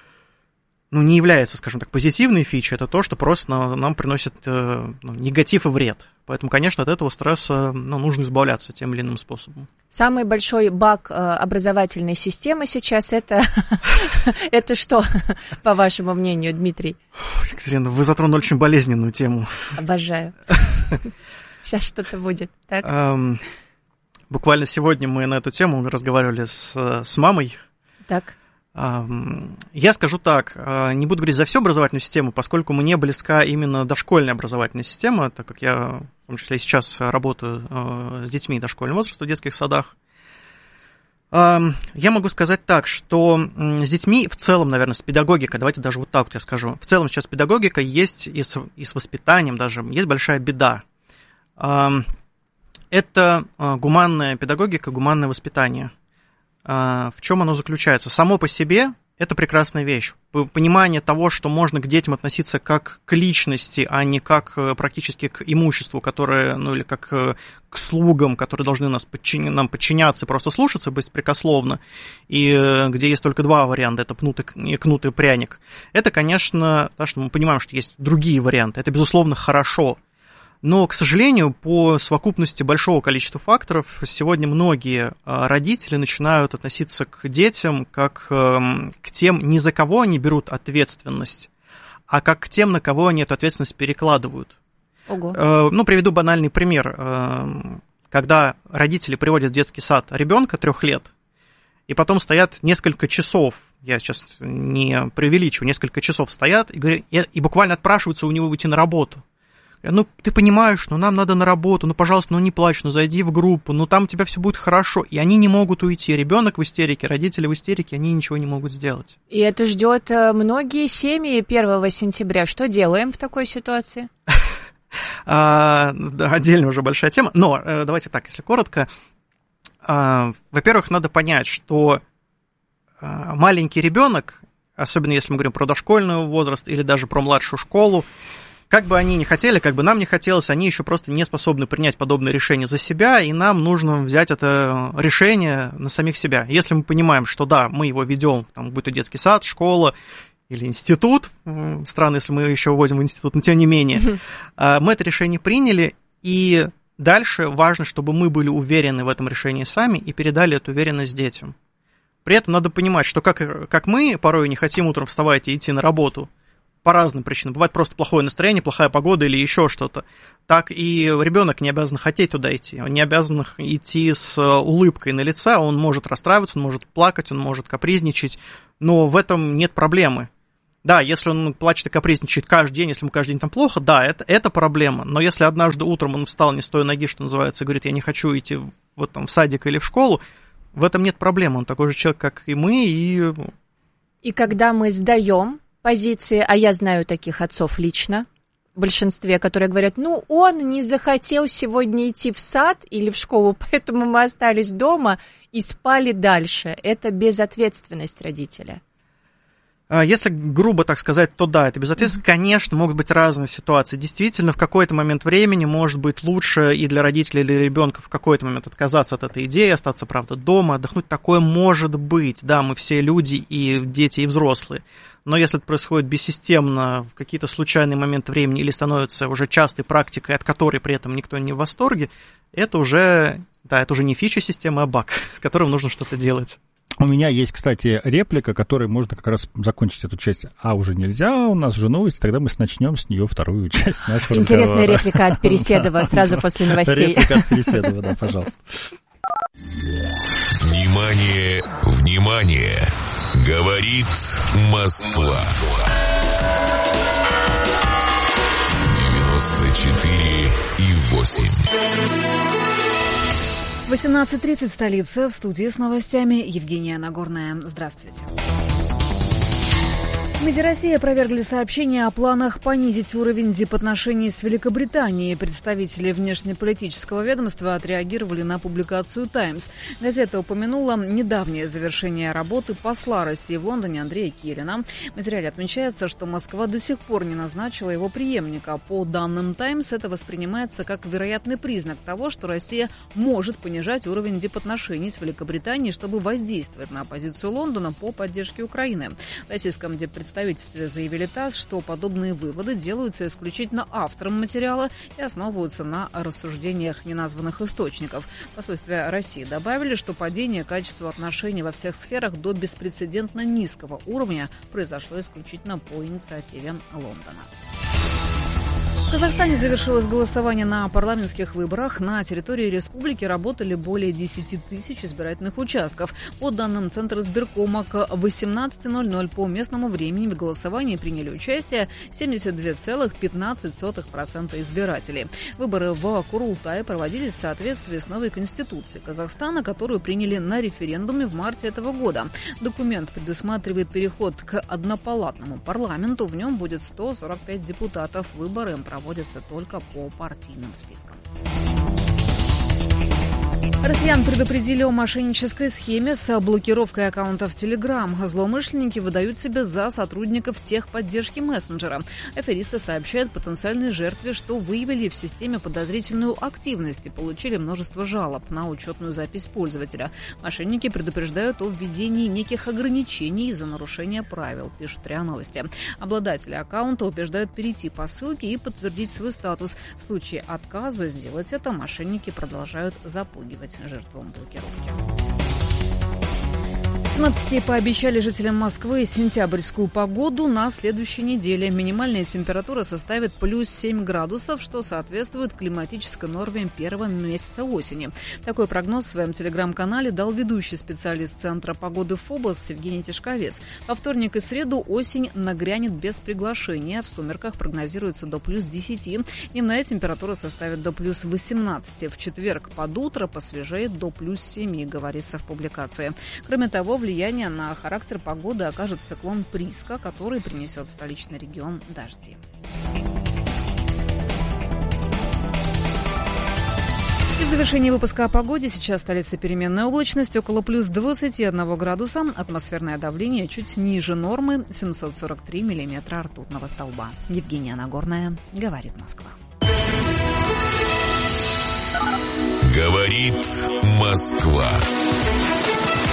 ну, не является, скажем так, позитивной фичей, это то, что просто нам приносит негатив и вред. Поэтому, конечно, от этого стресса нужно избавляться тем или иным способом.
Самый большой баг образовательной системы сейчас это что, по вашему мнению, Дмитрий?
Екатерина, вы затронули очень болезненную тему.
Обожаю. Сейчас что-то будет, так?
Буквально сегодня мы на эту тему разговаривали с мамой.
Так.
Я скажу так, не буду говорить за всю образовательную систему, поскольку мне близка именно дошкольная образовательная система, так как я, в том числе, сейчас работаю с детьми дошкольного возраста в детских садах. Я могу сказать так, что с детьми в целом, наверное, с педагогикой, давайте даже вот так вот я скажу, в целом сейчас педагогика есть и с воспитанием даже, есть большая беда. Это гуманная педагогика, гуманное воспитание. В чем оно заключается? Само по себе это прекрасная вещь. Понимание того, что можно к детям относиться как к личности, а не как практически к имуществу, которое, ну или как к слугам, которые должны нам подчиняться и просто слушаться беспрекословно, и где есть только два варианта, это кнут и пряник. Это, конечно, да, что мы понимаем, что есть другие варианты, это, безусловно, хорошо. Но, к сожалению, по совокупности большого количества факторов, сегодня многие родители начинают относиться к детям как к тем, ни за кого они берут ответственность, а как к тем, на кого они эту ответственность перекладывают.
Ого.
Ну, приведу банальный пример. Когда родители приводят в детский сад ребенка 3 лет, и потом стоят несколько часов, я сейчас не преувеличиваю, несколько часов стоят и буквально отпрашиваются у него выйти на работу. Ну, ты понимаешь, ну, нам надо на работу, ну, пожалуйста, ну, не плачь, ну, зайди в группу, ну, там у тебя все будет хорошо. И они не могут уйти. Ребенок в истерике, родители в истерике, они ничего не могут сделать.
И это ждет многие семьи 1 сентября. Что делаем в такой ситуации?
Да, отдельно уже большая тема. Но давайте так, если коротко. Во-первых, надо понять, что маленький ребенок, особенно если мы говорим про дошкольный возраст или даже про младшую школу, как бы они ни хотели, как бы нам не хотелось, они еще просто не способны принять подобное решение за себя, и нам нужно взять это решение на самих себя. Если мы понимаем, что да, мы его ведем, там, будь то детский сад, школа или институт, странно, если мы еще вводим в институт, но тем не менее, мы это решение приняли, и дальше важно, чтобы мы были уверены в этом решении сами и передали эту уверенность детям. При этом надо понимать, что как мы порой не хотим утром вставать и идти на работу, по разным причинам. Бывает просто плохое настроение, плохая погода или еще что-то. Так и ребенок не обязан хотеть туда идти. Он не обязан идти с улыбкой на лице. Он может расстраиваться, он может плакать, он может капризничать. Но в этом нет проблемы. Да, если он плачет и капризничает каждый день, если ему каждый день там плохо, да, это проблема. Но если однажды утром он встал не с той ноги, что называется, и говорит, я не хочу идти в садик или в школу, в этом нет проблемы. Он такой же человек, как и мы.
И когда мы сдаем позиции, а я знаю таких отцов лично, в большинстве, которые говорят, он не захотел сегодня идти в сад или в школу, поэтому мы остались дома и спали дальше. Это безответственность родителя.
Если грубо так сказать, то да, это безответственно. Конечно, могут быть разные ситуации. Действительно, в какой-то момент времени может быть лучше и для родителей, и для ребенка в какой-то момент отказаться от этой идеи, остаться, правда, дома, отдохнуть. Такое может быть. Да, мы все люди, и дети, и взрослые. Но если это происходит бессистемно, в какие-то случайные моменты времени или становится уже частой практикой, от которой при этом никто не в восторге, это уже не фича системы, а баг, с которым нужно что-то делать.
У меня есть, кстати, реплика, которой можно как раз закончить эту часть. А уже нельзя, у нас же новость, тогда мы начнем с нее вторую часть нашего разговора.
Интересная реплика от Переседова сразу после новостей.
Реплика от Переседова, да, пожалуйста.
Внимание, внимание! Говорит Москва. 94,8.
18:30 в столице. В студии с новостями Евгения Нагорная. Здравствуйте. В МИДе России опровергли сообщения о планах понизить уровень дипотношений с Великобританией. Представители внешнеполитического ведомства отреагировали на публикацию «Таймс». Газета упомянула недавнее завершение работы посла России в Лондоне Андрея Кирина. В материале отмечается, что Москва до сих пор не назначила его преемника. По данным «Таймс», это воспринимается как вероятный признак того, что Россия может понижать уровень дипотношений с Великобританией, чтобы воздействовать на позицию Лондона по поддержке Украины. В российском диппредставительстве заявили ТАСС, что подобные выводы делаются исключительно автором материала и основываются на рассуждениях неназванных источников. В посольстве России добавили, что падение качества отношений во всех сферах до беспрецедентно низкого уровня произошло исключительно по инициативе Лондона. В Казахстане завершилось голосование на парламентских выборах. На территории республики работали более 10 тысяч избирательных участков. По данным Центра избиркома, к 18:00 по местному времени в голосовании приняли участие 72,15% избирателей. Выборы в Курултае проводились в соответствии с новой конституцией Казахстана, которую приняли на референдуме в марте этого года. Документ предусматривает переход к однопалатному парламенту. В нем будет 145 депутатов. Выборы проводятся только по партийным спискам. Россиян предупредили о мошеннической схеме с блокировкой аккаунтов Telegram. Злоумышленники выдают себя за сотрудников техподдержки мессенджера. Аферисты сообщают потенциальной жертве, что выявили в системе подозрительную активность и получили множество жалоб на учетную запись пользователя. Мошенники предупреждают о введении неких ограничений из-за нарушения правил, пишут РИА Новости. Обладатели аккаунта убеждают перейти по ссылке и подтвердить свой статус. В случае отказа сделать это мошенники продолжают запугивать жертвам блокировки. Синоптики пообещали жителям Москвы сентябрьскую погоду на следующей неделе. Минимальная температура составит плюс 7 градусов, что соответствует климатической норме первого месяца осени. Такой прогноз в своем телеграм-канале дал ведущий специалист Центра погоды ФОБОС Евгений Тишковец. Во вторник и среду осень нагрянет без приглашения. В сумерках прогнозируется до плюс 10. Дневная температура составит до плюс 18. В четверг под утро посвежеет до плюс 7, говорится в публикации. Кроме того, влияние на характер погоды окажет циклон Приска, который принесет в столичный регион дожди. И в завершении выпуска о погоде. Сейчас в столице переменная облачность, около плюс 21 градуса. Атмосферное давление чуть ниже нормы, 743 миллиметра ртутного столба. Евгения Нагорная, говорит Москва.
Говорит Москва.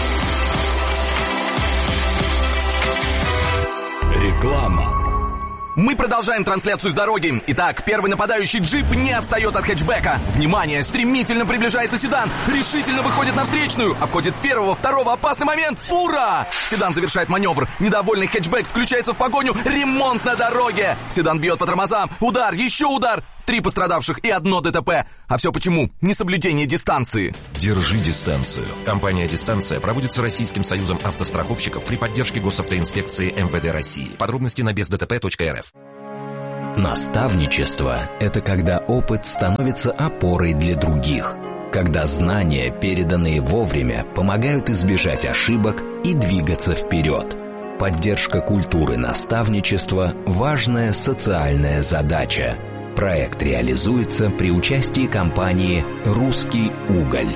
Реклама.
Мы продолжаем трансляцию с дороги. Итак, первый нападающий джип не отстает от хэтчбека. Внимание, стремительно приближается седан. Решительно выходит на встречную. Обходит первого, второго, опасный момент. Фура! Седан завершает маневр. Недовольный хэтчбек включается в погоню. Ремонт на дороге. Седан бьет по тормозам. Удар, еще удар. 3 пострадавших и 1 ДТП. А все почему? Несоблюдение дистанции.
Держи дистанцию. Компания «Дистанция» проводится Российским союзом автостраховщиков при поддержке госавтоинспекции МВД России. Подробности на бездтп.рф.
Наставничество – это когда опыт становится опорой для других. Когда знания, переданные вовремя, помогают избежать ошибок и двигаться вперед. Поддержка культуры наставничества – важная социальная задача. Проект реализуется при участии компании «Русский уголь».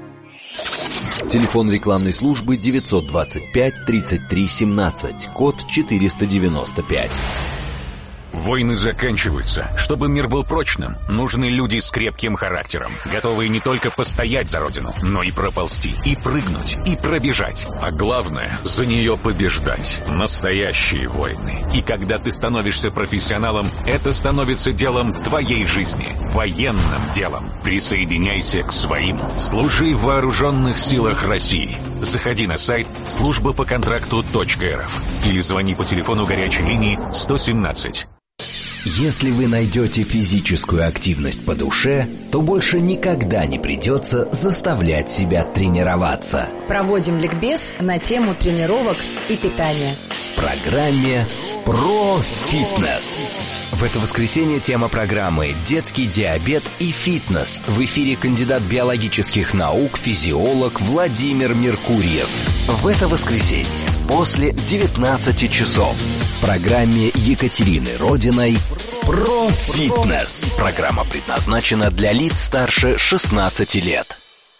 Телефон рекламной службы 925 33 17, код 495.
Войны заканчиваются. Чтобы мир был прочным, нужны люди с крепким характером, готовые не только постоять за родину, но и проползти, и прыгнуть, и пробежать. А главное, за нее побеждать. Настоящие войны. И когда ты становишься профессионалом, это становится делом твоей жизни. Военным делом. Присоединяйся к своим. Служи в Вооруженных силах России. Заходи на сайт службапоконтракту.рф или звони по телефону горячей линии 117.
Если вы найдете физическую активность по душе, то больше никогда не придется заставлять себя тренироваться.
Проводим ликбез на тему тренировок и питания.
В программе «Про фитнес». В это воскресенье тема программы «Детский диабет и фитнес». В эфире кандидат биологических наук, физиолог Владимир Меркурьев. В это воскресенье после 19 часов в программе Екатерины Родиной «Про фитнес». Программа предназначена для лиц старше 16 лет.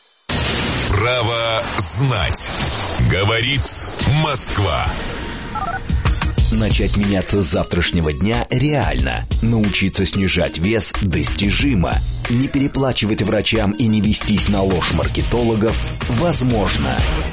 Право знать. Говорит Москва.
Начать меняться с завтрашнего дня реально. Научиться снижать вес достижимо. Не переплачивать врачам и не вестись на ложь маркетологов возможно.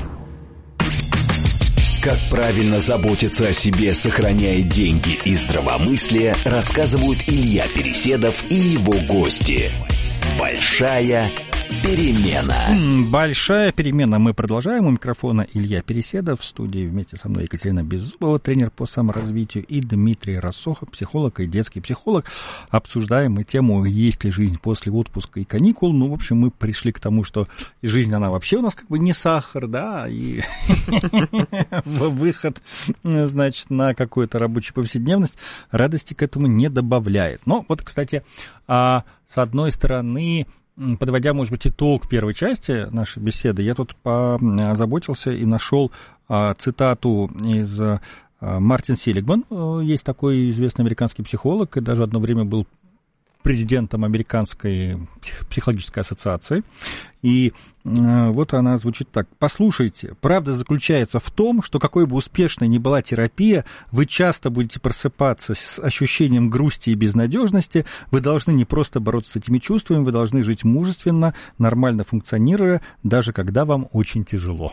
Как правильно заботиться о себе, сохраняя деньги и здравомыслие, рассказывают Илья Переседов и его гости. Большая перемена.
Большая перемена. Мы продолжаем. У микрофона Илья Переседов. В студии вместе со мной Екатерина Беззубова, тренер по саморазвитию, и Дмитрий Рассохов, психолог и детский психолог. Обсуждаем мы тему, есть ли жизнь после отпуска и каникул. Ну, в общем, мы пришли к тому, что жизнь, она вообще у нас как бы не сахар, да, и выход, значит, на какую-то рабочую повседневность радости к этому не добавляет. Но вот, кстати, с одной стороны, подводя, может быть, итог первой части нашей беседы, я тут позаботился и нашел цитату из Мартин Селигман. Есть такой известный американский психолог, и даже одно время был президентом Американской психологической ассоциации. И вот она звучит так. Послушайте, правда заключается в том, что какой бы успешной ни была терапия, вы часто будете просыпаться с ощущением грусти и безнадежности. Вы должны не просто бороться с этими чувствами, вы должны жить мужественно, нормально функционируя, даже когда вам очень тяжело.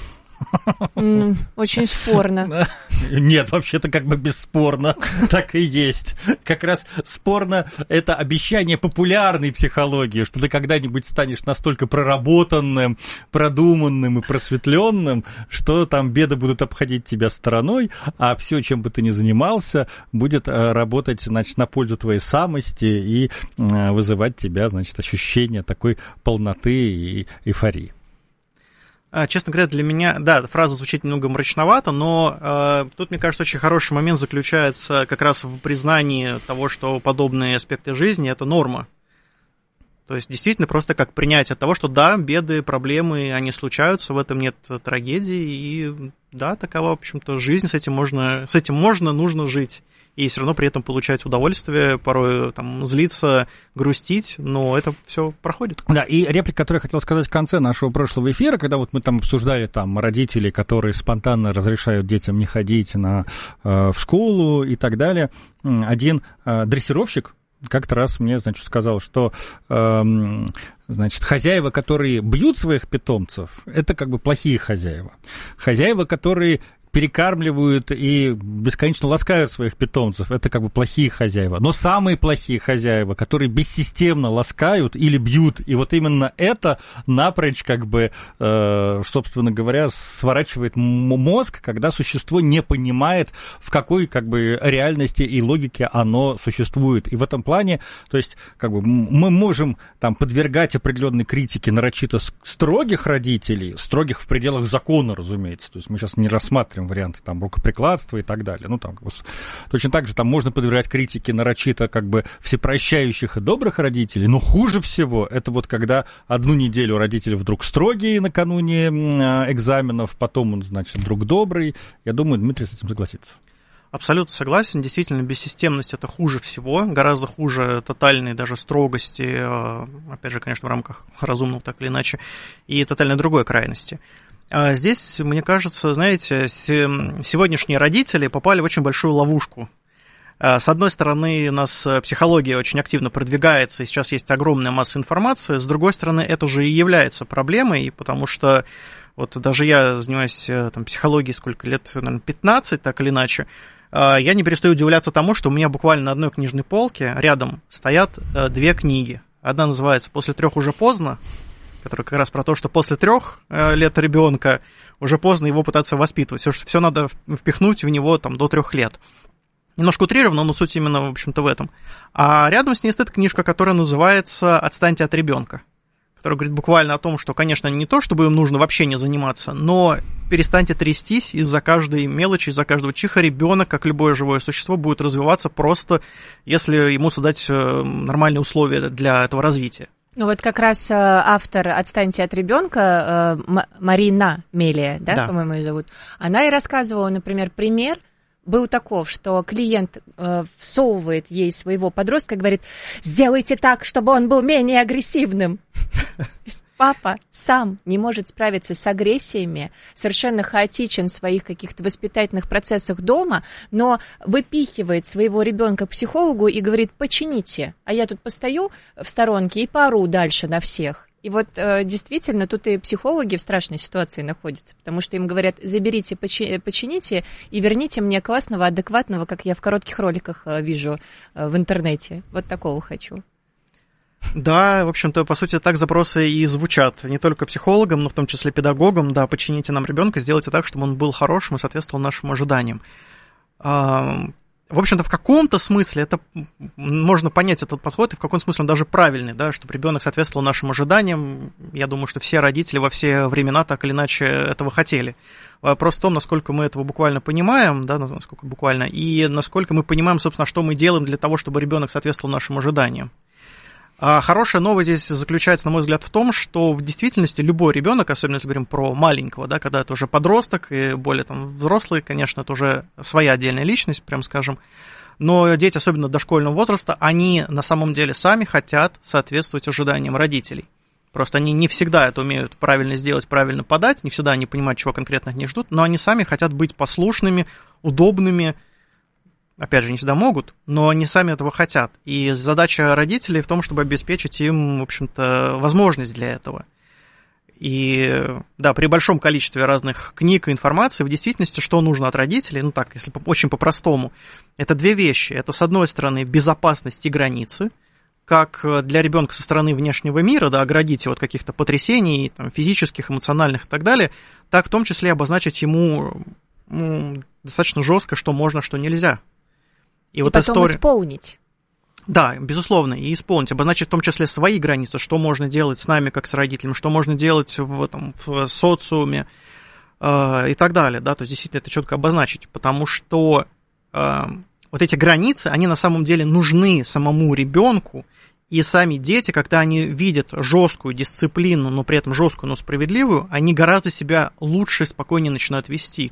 Очень спорно.
Нет, вообще-то как бы бесспорно, так и есть. Как раз спорно это обещание популярной психологии, что ты когда-нибудь станешь настолько проработанным, продуманным и просветленным, что там беды будут обходить тебя стороной, а все, чем бы ты ни занимался, будет работать, значит, на пользу твоей самости и вызывать тебя, значит, ощущение такой полноты и эйфории.
Честно говоря, для меня, да, фраза звучит немного мрачновато, но тут, мне кажется, очень хороший момент заключается как раз в признании того, что подобные аспекты жизни – это норма. То есть, действительно, просто как принятие того, что да, беды, проблемы, они случаются, в этом нет трагедии, и да, такова, в общем-то, жизнь, с этим можно, нужно жить. И все равно при этом получать удовольствие, порой там злиться, грустить, но это все проходит.
Да, и реплика, которую я хотел сказать в конце нашего прошлого эфира, когда вот мы там обсуждали там родителей, которые спонтанно разрешают детям не ходить в школу и так далее. Один дрессировщик как-то раз мне, значит, сказал, что, значит, хозяева, которые бьют своих питомцев, это как бы плохие хозяева. Хозяева, которые перекармливают и бесконечно ласкают своих питомцев, это как бы плохие хозяева. Но самые плохие хозяева, которые бессистемно ласкают или бьют, и вот именно это напрочь, как бы, собственно говоря, сворачивает мозг, когда существо не понимает, в какой, как бы, реальности и логике оно существует. И в этом плане, то есть, как бы, мы можем там подвергать определенной критике нарочито строгих родителей, строгих в пределах закона, разумеется. То есть мы сейчас не рассматриваем варианты там рукоприкладства и так далее. Ну, там, точно так же там можно подвергать критике нарочито, как бы, всепрощающих и добрых родителей, но хуже всего это вот когда одну неделю родители вдруг строгие накануне экзаменов, потом он, значит, вдруг добрый. Я думаю, Дмитрий с этим согласится.
Абсолютно согласен. Действительно, бессистемность – это хуже всего. Гораздо хуже тотальной даже строгости, опять же, конечно, в рамках разумного так или иначе, и тотальной другой крайности. Здесь, мне кажется, знаете, сегодняшние родители попали в очень большую ловушку. С одной стороны, у нас психология очень активно продвигается, и сейчас есть огромная масса информации. С другой стороны, это уже и является проблемой, потому что вот даже я занимаюсь там, психологией сколько лет, наверное, 15, так или иначе. Я не перестаю удивляться тому, что у меня буквально на одной книжной полке рядом стоят две книги. Одна называется «После 3 уже поздно», которая как раз про то, что после 3 лет ребенка уже поздно его пытаться воспитывать. Все надо впихнуть в него там, до 3 лет. Немножко утрированно, но суть именно, в общем-то, в этом. А рядом с ней стоит книжка, которая называется «Отстаньте от ребенка», которая говорит буквально о том, что, конечно, не то, чтобы им нужно вообще не заниматься, но перестаньте трястись из-за каждой мелочи, из-за каждого чиха. Ребенок, как любое живое существо, будет развиваться просто, если ему создать нормальные условия для этого развития.
Ну вот как раз автор «Отстаньте от ребенка» Марина Мелия, да, по-моему, ее зовут, она и рассказывала, например, пример, был таков, что клиент всовывает ей своего подростка и говорит: сделайте так, чтобы он был менее агрессивным. Папа сам не может справиться с агрессиями, совершенно хаотичен в своих каких-то воспитательных процессах дома, но выпихивает своего ребенка к психологу и говорит: почините, а я тут постою в сторонке и поору дальше на всех. И вот действительно тут и психологи в страшной ситуации находятся, потому что им говорят: заберите, почините и верните мне классного, адекватного, как я в коротких роликах вижу в интернете. Вот такого хочу.
Да, в общем-то, по сути, так запросы и звучат. Не только психологам, но в том числе педагогам. Да, почините нам ребенка, сделайте так, чтобы он был хорошим и соответствовал нашим ожиданиям. В общем-то, в каком-то смысле это можно понять этот подход, и в каком-то смысле он даже правильный, да, чтобы ребенок соответствовал нашим ожиданиям. Я думаю, что все родители во все времена так или иначе этого хотели. Вопрос в том, насколько мы этого буквально понимаем, да, насколько буквально, и насколько мы понимаем, собственно, что мы делаем для того, чтобы ребенок соответствовал нашим ожиданиям. А хорошая новость здесь заключается, на мой взгляд, в том, что в действительности любой ребенок, особенно если говорим про маленького, да, когда это уже подросток и более там взрослый, конечно, это уже своя отдельная личность, прям скажем, но дети, особенно дошкольного возраста, они на самом деле сами хотят соответствовать ожиданиям родителей. Просто они не всегда это умеют правильно сделать, правильно подать, не всегда они понимают, чего конкретно от них ждут, но они сами хотят быть послушными, удобными. Опять же, не всегда могут, но они сами этого хотят. И задача родителей в том, чтобы обеспечить им, в общем-то, возможность для этого. И да, при большом количестве разных книг и информации, в действительности, что нужно от родителей, ну так, если очень по-простому, это две вещи. Это, с одной стороны, безопасность и границы, как для ребенка со стороны внешнего мира, да, оградить его от каких-то потрясений, там, физических, эмоциональных и так далее, так в том числе обозначить ему достаточно жестко, что можно, что нельзя. И вот
потом исполнить.
Да, безусловно, и исполнить, обозначить в том числе свои границы, что можно делать с нами, как с родителями, что можно делать в социуме и так далее, да, то есть действительно это четко обозначить, потому что вот эти границы, они на самом деле нужны самому ребенку, и сами дети, когда они видят жесткую дисциплину, но при этом жесткую, но справедливую, они гораздо себя лучше и спокойнее начинают вести.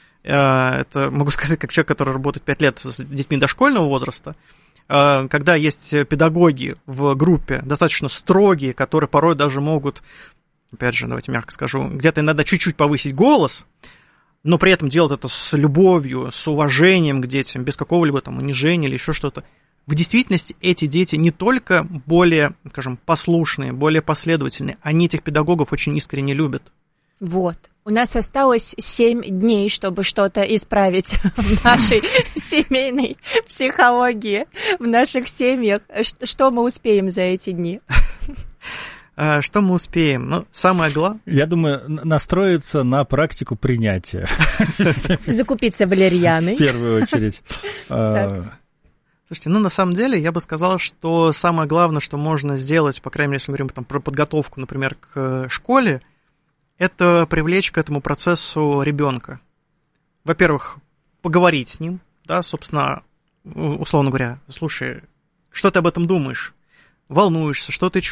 Это могу сказать как человек, который работает 5 лет с детьми дошкольного возраста, когда есть педагоги в группе достаточно строгие, которые порой даже могут, опять же, давайте мягко скажу, где-то иногда чуть-чуть повысить голос, но при этом делать это с любовью, с уважением к детям, без какого-либо там унижения или еще что-то. В действительности эти дети не только более, скажем, послушные, более последовательные, они этих педагогов очень искренне любят.
Вот У нас осталось 7 дней, чтобы что-то исправить в нашей семейной психологии, в наших семьях. Что мы успеем за эти дни?
Что мы успеем? Ну, самое главное...
Я думаю, настроиться на практику принятия.
Закупиться валерьяной.
В первую очередь.
Слушайте, на самом деле, я бы сказал, что самое главное, что можно сделать, по крайней мере, если мы говорим про подготовку, например, к школе, это привлечь к этому процессу ребенка. Во-первых, поговорить с ним, да, собственно, условно говоря, слушай, что ты об этом думаешь? Волнуешься, что ты чувствуешь?